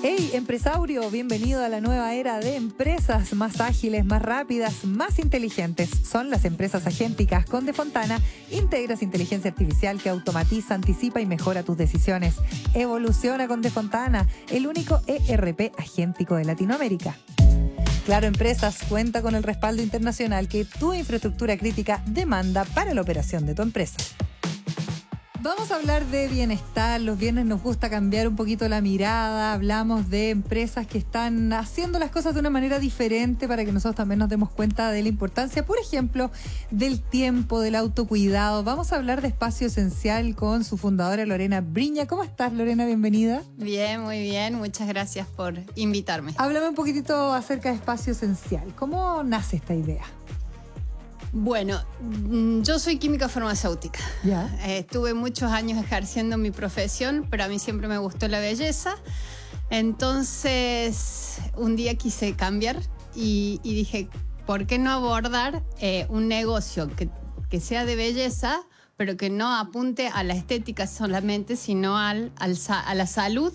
Hey, empresario, bienvenido a la nueva era de empresas más ágiles, más rápidas, más inteligentes. Son las empresas agénticas. Con Defontana integras inteligencia artificial que automatiza, anticipa y mejora tus decisiones. Evoluciona con Defontana, el único ERP agéntico de Latinoamérica. Claro Empresas cuenta con el respaldo internacional que tu infraestructura crítica demanda para la operación de tu empresa. Vamos a hablar de bienestar. Los viernes nos gusta cambiar un poquito la mirada. Hablamos de empresas que están haciendo las cosas de una manera diferente para que nosotros también nos demos cuenta de la importancia, por ejemplo, del tiempo, del autocuidado. Vamos a hablar de Espacio Esencial con su fundadora Lorena Briña. ¿Cómo estás, Lorena? Bienvenida. Bien, muy bien. Muchas gracias por invitarme. Háblame un poquitito acerca de Espacio Esencial. ¿Cómo nace esta idea? Bueno, yo soy química farmacéutica. ¿Ya? Estuve muchos años ejerciendo mi profesión, pero a mí siempre me gustó la belleza. Entonces, un día quise cambiar y dije, ¿por qué no abordar un negocio que sea de belleza, pero que no apunte a la estética solamente, sino a la salud?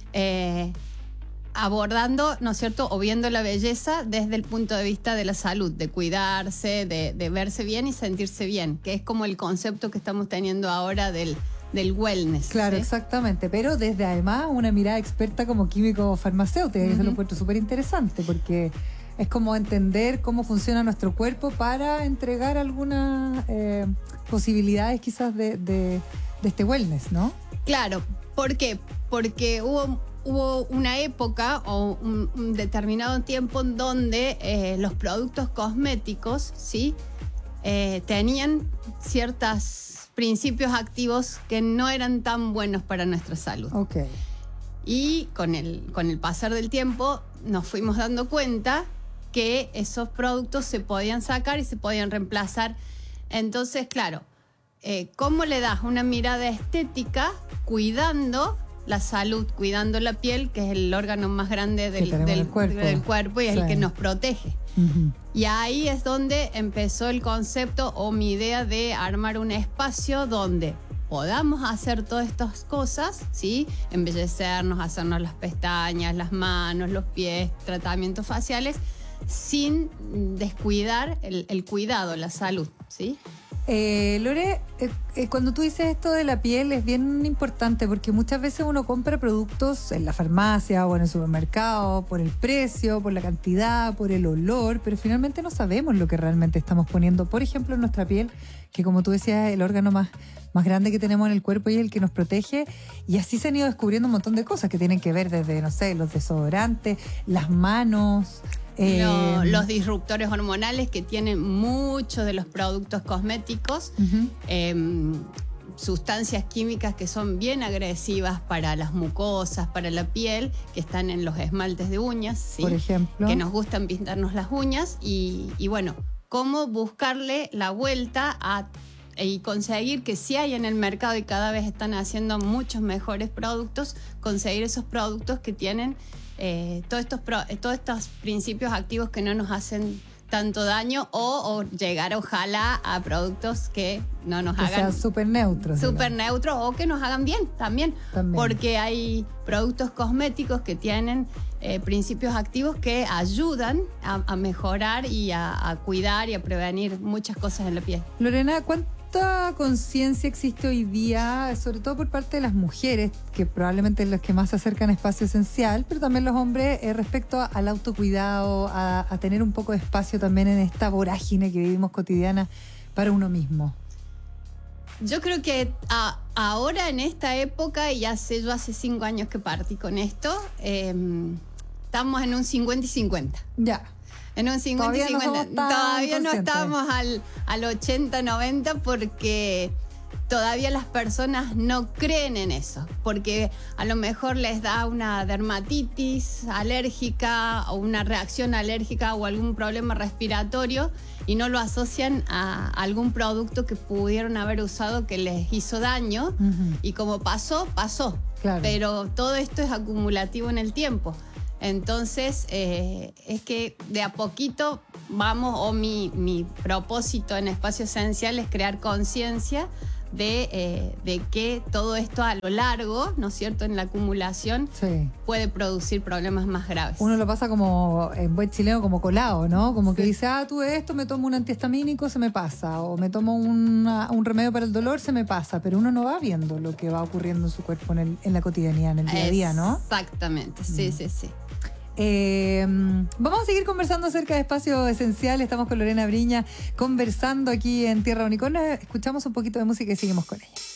Abordando, ¿no es cierto?, o viendo la belleza desde el punto de vista de la salud, de cuidarse, de verse bien y sentirse bien, que es como el concepto que estamos teniendo ahora del wellness. Claro, ¿sí? Exactamente, pero desde además una mirada experta como químico farmacéutico, que eso lo encuentro súper interesante, porque es como entender cómo funciona nuestro cuerpo para entregar algunas posibilidades quizás de este wellness, ¿no? Claro, ¿por qué? Porque hubo una época o un determinado tiempo en donde los productos cosméticos, ¿sí?, tenían ciertos principios activos que no eran tan buenos para nuestra salud. Okay. Y con el pasar del tiempo nos fuimos dando cuenta que esos productos se podían sacar y se podían reemplazar. Entonces, claro, ¿cómo le das una mirada estética cuidando la salud, cuidando la piel, que es el órgano más grande del cuerpo y es el que nos protege? Uh-huh. Y ahí es donde empezó el concepto o mi idea de armar un espacio donde podamos hacer todas estas cosas, ¿sí? Embellecernos, hacernos las pestañas, las manos, los pies, tratamientos faciales, sin descuidar el cuidado, la salud, ¿sí? Lore, cuando tú dices esto de la piel es bien importante porque muchas veces uno compra productos en la farmacia o en el supermercado por el precio, por la cantidad, por el olor, pero finalmente no sabemos lo que realmente estamos poniendo, por ejemplo, en nuestra piel, que como tú decías es el órgano más grande que tenemos en el cuerpo y es el que nos protege, y así se han ido descubriendo un montón de cosas que tienen que ver desde, no sé, los desodorantes, las manos. Los disruptores hormonales que tienen muchos de los productos cosméticos, sustancias químicas que son bien agresivas para las mucosas, para la piel, que están en los esmaltes de uñas, ¿sí? Por ejemplo, que nos gustan pintarnos las uñas y bueno, cómo buscarle la vuelta y conseguir que sí hay en el mercado y cada vez están haciendo muchos mejores productos, conseguir esos productos que tienen todos estos principios activos que no nos hacen tanto daño o llegar ojalá a productos que no nos hagan... sean súper neutros. Súper neutros o que nos hagan bien también. Porque hay productos cosméticos que tienen principios activos que ayudan a mejorar y a cuidar y a prevenir muchas cosas en la piel. Lorena, ¿cuánta conciencia existe hoy día, sobre todo por parte de las mujeres, que probablemente son las que más se acercan a Espacio Esencial, pero también los hombres, respecto al autocuidado, a tener un poco de espacio también en esta vorágine que vivimos cotidiana para uno mismo? Yo creo que ahora en esta época, y yo hace 5 años que partí con esto, estamos en un 50 y 50. Ya. En un 50 y 50. Todavía no estamos al 80, 90 porque todavía las personas no creen en eso. Porque a lo mejor les da una dermatitis alérgica o una reacción alérgica o algún problema respiratorio y no lo asocian a algún producto que pudieron haber usado que les hizo daño. Uh-huh. Y como pasó. Claro. Pero todo esto es acumulativo en el tiempo. Entonces, es que de a poquito vamos, o mi propósito en Espacio Esencial es crear conciencia de que todo esto a lo largo, ¿no es cierto?, en la acumulación puede producir problemas más graves. Uno lo pasa como, en buen chileno, como colado, ¿no? Como que dice, tuve esto, me tomo un antihistamínico, se me pasa. O me tomo un remedio para el dolor, se me pasa. Pero uno no va viendo lo que va ocurriendo en su cuerpo en la cotidianidad, en el día a día, ¿no? Exactamente, sí. Vamos a seguir conversando acerca de Espacio Esencial. Estamos con Lorena Briña conversando aquí en Tierra Unicornia. Escuchamos un poquito de música y seguimos con ella.